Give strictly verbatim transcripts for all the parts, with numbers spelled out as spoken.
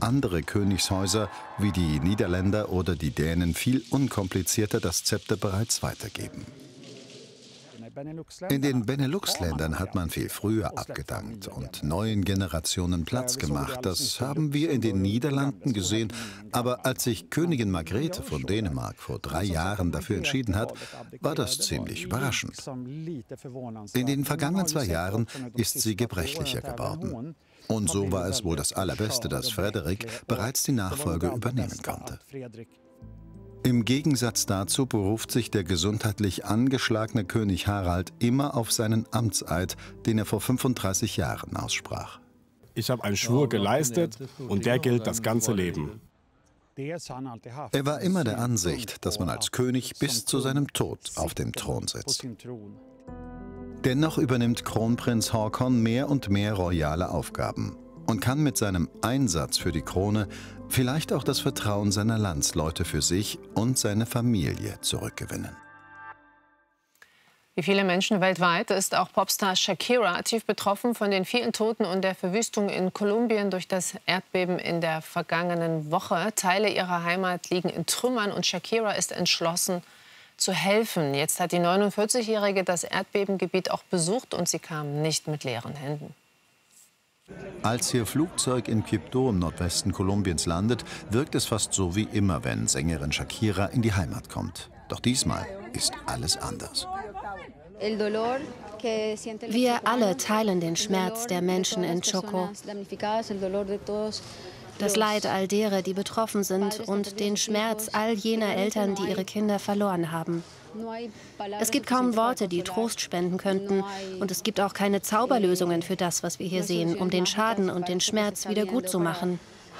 andere Königshäuser wie die Niederländer oder die Dänen viel unkomplizierter das Zepter bereits weitergeben. In den Benelux-Ländern hat man viel früher abgedankt und neuen Generationen Platz gemacht. Das haben wir in den Niederlanden gesehen. Aber als sich Königin Margrethe von Dänemark vor drei Jahren dafür entschieden hat, war das ziemlich überraschend. In den vergangenen zwei Jahren ist sie gebrechlicher geworden. Und so war es wohl das Allerbeste, dass Frederik bereits die Nachfolge übernehmen konnte. Im Gegensatz dazu beruft sich der gesundheitlich angeschlagene König Harald immer auf seinen Amtseid, den er vor fünfunddreißig Jahren aussprach. Ich habe einen Schwur geleistet und der gilt das ganze Leben. Er war immer der Ansicht, dass man als König bis zu seinem Tod auf dem Thron sitzt. Dennoch übernimmt Kronprinz Haakon mehr und mehr royale Aufgaben und kann mit seinem Einsatz für die Krone vielleicht auch das Vertrauen seiner Landsleute für sich und seine Familie zurückgewinnen. Wie viele Menschen weltweit ist auch Popstar Shakira tief betroffen von den vielen Toten und der Verwüstung in Kolumbien durch das Erdbeben in der vergangenen Woche. Teile ihrer Heimat liegen in Trümmern und Shakira ist entschlossen zu helfen. Jetzt hat die neunundvierzigjährige das Erdbebengebiet auch besucht und sie kam nicht mit leeren Händen. Als ihr Flugzeug in Quibdó im Nordwesten Kolumbiens landet, wirkt es fast so wie immer, wenn Sängerin Shakira in die Heimat kommt. Doch diesmal ist alles anders. Wir alle teilen den Schmerz der Menschen in Chocó. Das Leid all derer, die betroffen sind und den Schmerz all jener Eltern, die ihre Kinder verloren haben. Es gibt kaum Worte, die Trost spenden könnten. Und es gibt auch keine Zauberlösungen für das, was wir hier sehen, um den Schaden und den Schmerz wieder gut zu machen.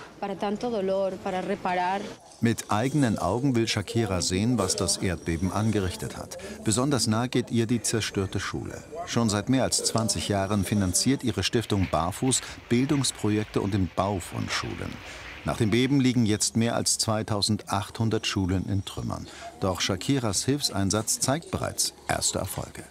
Mit eigenen Augen will Shakira sehen, was das Erdbeben angerichtet hat. Besonders nah geht ihr die zerstörte Schule. Schon seit mehr als zwanzig Jahren finanziert ihre Stiftung Barfuß Bildungsprojekte und den Bau von Schulen. Nach dem Beben liegen jetzt mehr als zweitausendachthundert Schulen in Trümmern. Doch Shakiras Hilfseinsatz zeigt bereits erste Erfolge.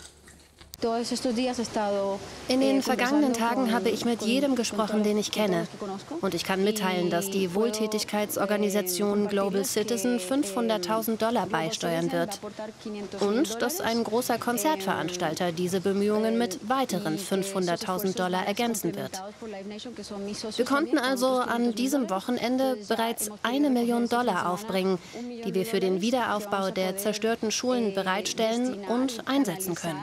In den vergangenen Tagen habe ich mit jedem gesprochen, den ich kenne. Und ich kann mitteilen, dass die Wohltätigkeitsorganisation Global Citizen fünfhunderttausend Dollar beisteuern wird. Und dass ein großer Konzertveranstalter diese Bemühungen mit weiteren fünfhunderttausend Dollar ergänzen wird. Wir konnten also an diesem Wochenende bereits eine Million Dollar aufbringen, die wir für den Wiederaufbau der zerstörten Schulen bereitstellen und einsetzen können.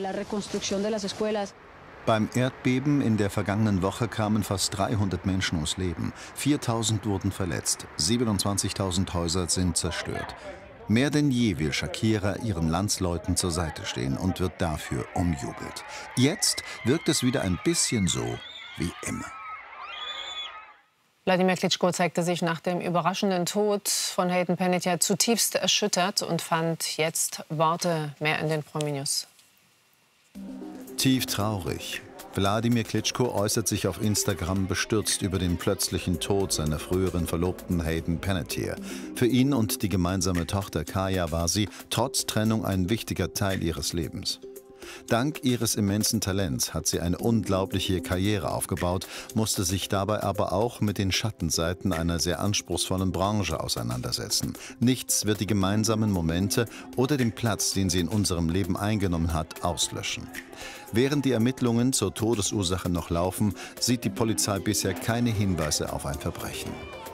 Beim Erdbeben in der vergangenen Woche kamen fast dreihundert Menschen ums Leben. viertausend wurden verletzt, siebenundzwanzigtausend Häuser sind zerstört. Mehr denn je will Shakira ihren Landsleuten zur Seite stehen und wird dafür umjubelt. Jetzt wirkt es wieder ein bisschen so wie immer. Wladimir Klitschko zeigte sich nach dem überraschenden Tod von Hayden Panettiere zutiefst erschüttert und fand jetzt Worte mehr in den Promi-News. Tief traurig. Wladimir Klitschko äußert sich auf Instagram bestürzt über den plötzlichen Tod seiner früheren Verlobten Hayden Panettiere. Für ihn und die gemeinsame Tochter Kaya war sie trotz Trennung ein wichtiger Teil ihres Lebens. Dank ihres immensen Talents hat sie eine unglaubliche Karriere aufgebaut, musste sich dabei aber auch mit den Schattenseiten einer sehr anspruchsvollen Branche auseinandersetzen. Nichts wird die gemeinsamen Momente oder den Platz, den sie in unserem Leben eingenommen hat, auslöschen. Während die Ermittlungen zur Todesursache noch laufen, sieht die Polizei bisher keine Hinweise auf ein Verbrechen.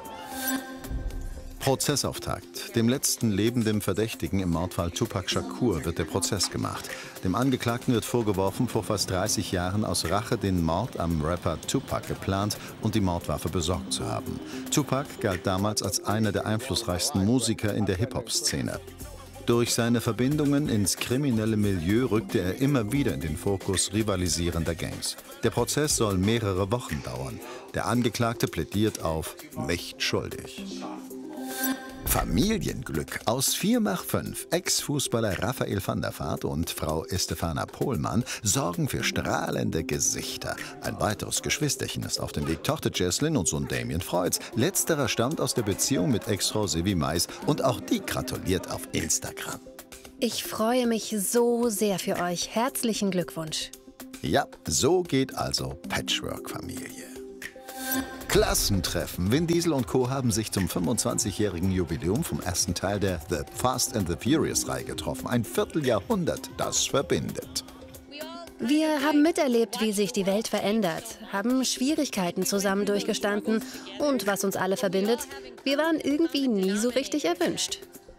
Prozessauftakt. Dem letzten lebenden Verdächtigen im Mordfall Tupac Shakur wird der Prozess gemacht. Dem Angeklagten wird vorgeworfen, vor fast dreißig Jahren aus Rache den Mord am Rapper Tupac geplant und die Mordwaffe besorgt zu haben. Tupac galt damals als einer der einflussreichsten Musiker in der Hip-Hop-Szene. Durch seine Verbindungen ins kriminelle Milieu rückte er immer wieder in den Fokus rivalisierender Gangs. Der Prozess soll mehrere Wochen dauern. Der Angeklagte plädiert auf nicht schuldig. Familienglück. Aus vier nach fünf Ex-Fußballer Raphael van der Vaart und Frau Estefana Pohlmann sorgen für strahlende Gesichter. Ein weiteres Geschwisterchen ist auf dem Weg. Tochter Jesslyn und Sohn Damien freut's. Letzterer stammt aus der Beziehung mit Ex-Frau Silvi Mais und auch die gratuliert auf Instagram. Ich freue mich so sehr für euch. Herzlichen Glückwunsch. Ja, so geht also Patchwork-Familie. Klassentreffen. Vin Diesel und Co. haben sich zum fünfundzwanzigjährigen Jubiläum vom ersten Teil der The Fast and the Furious-Reihe getroffen. Ein Vierteljahrhundert, das verbindet. Wir haben miterlebt, wie sich die Welt verändert, haben Schwierigkeiten zusammen durchgestanden und was uns alle verbindet, wir waren irgendwie nie so richtig erwünscht.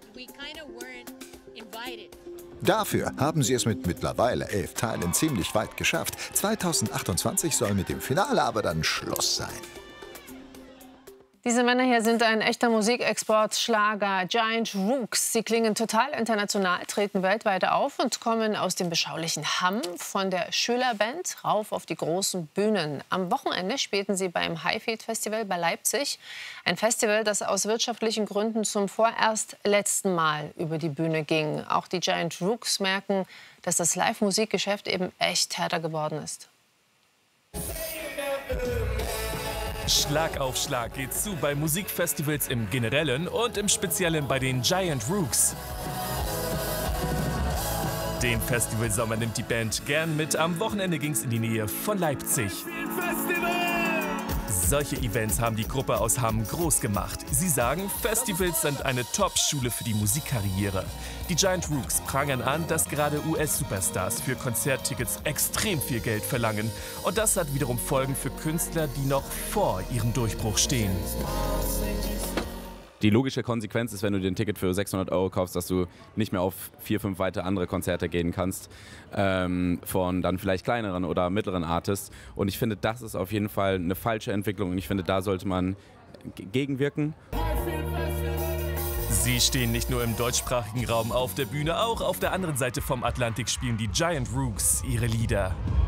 Dafür haben sie es mit mittlerweile elf Teilen ziemlich weit geschafft. zweitausendachtundzwanzig soll mit dem Finale aber dann Schluss sein. Diese Männer hier sind ein echter Musikexport-Schlager, Giant Rooks. Sie klingen total international, treten weltweit auf und kommen aus dem beschaulichen Hamm von der Schülerband rauf auf die großen Bühnen. Am Wochenende spielten sie beim Highfield Festival bei Leipzig. Ein Festival, das aus wirtschaftlichen Gründen zum vorerst letzten Mal über die Bühne ging. Auch die Giant Rooks merken, dass das Live-Musikgeschäft eben echt härter geworden ist. Schlag auf Schlag geht zu bei Musikfestivals im Generellen und im Speziellen bei den Giant Rooks. Den Festivalsommer nimmt die Band gern mit. Am Wochenende ging es in die Nähe von Leipzig. Solche Events haben die Gruppe aus Hamm groß gemacht. Sie sagen, Festivals sind eine Top-Schule für die Musikkarriere. Die Giant Rooks prangern an, dass gerade U S-Superstars für Konzerttickets extrem viel Geld verlangen. Und das hat wiederum Folgen für Künstler, die noch vor ihrem Durchbruch stehen. Die logische Konsequenz ist, wenn du dir ein Ticket für sechshundert Euro kaufst, dass du nicht mehr auf vier, fünf weitere andere Konzerte gehen kannst, ähm, von dann vielleicht kleineren oder mittleren Artists. Und ich finde, das ist auf jeden Fall eine falsche Entwicklung und ich finde, da sollte man gegenwirken. Sie stehen nicht nur im deutschsprachigen Raum auf der Bühne, auch auf der anderen Seite vom Atlantik spielen die Giant Rooks ihre Lieder.